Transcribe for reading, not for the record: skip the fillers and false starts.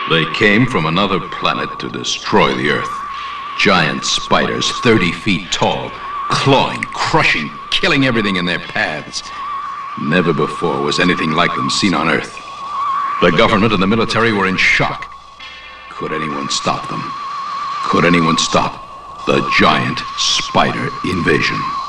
They came from another planet to destroy the Earth. Giant spiders, 30 feet tall, clawing, crushing, killing everything in their paths. Never before was anything like them seen on Earth. The government and the military were in shock. Could anyone stop them? Could anyone stop the giant spider invasion?